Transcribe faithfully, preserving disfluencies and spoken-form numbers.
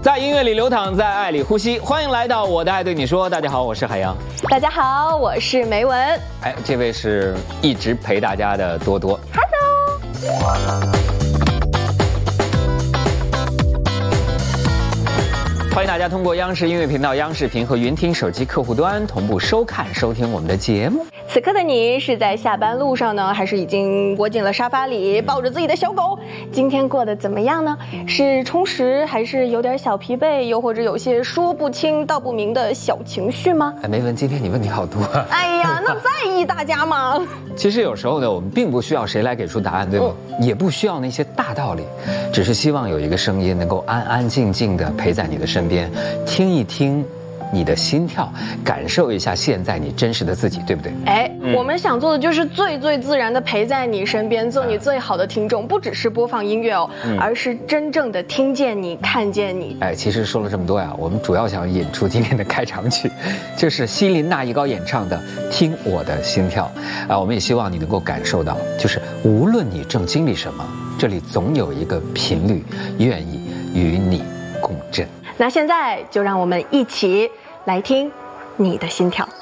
在音乐里流淌，在爱里呼吸。欢迎来到我的爱对你说。大家好，我是海洋。 大家好，我是梅文。 哎，这位是一直陪大家的多多。 Hello。 欢迎大家通过央视音乐频道、央视频和云听手机客户端同步收看、收听我们的节目。 此刻的你是在下班路上呢，还是已经窝进了沙发里，抱着自己的小狗？今天过得怎么样呢？是充实，还是有点小疲惫，又或者有些说不清道不明的小情绪吗？ 哎，梅文，今天你问题好多啊。 哎呀，那在意大家吗？ 其实有时候呢，我们并不需要谁来给出答案，对吗？嗯、也不需要那些大道理，只是希望有一个声音能够安安静静地陪在你的身边，听一听你的心跳，感受一下现在你真实的自己，对不对？ 哎、嗯，我们想做的就是最最自然的陪在你身边，做你最好的听众，不只是播放音乐哦，嗯、而是真正的听见你，看见你。 哎，其实说了这么多呀，我们主要想引出今天的开场曲，就是希林娜依高演唱的《听我的心跳》啊，我们也希望你能够感受到，就是无论你正经历什么，这里总有一个频率愿意与你共振。 那现在就让我们一起来听你的心跳。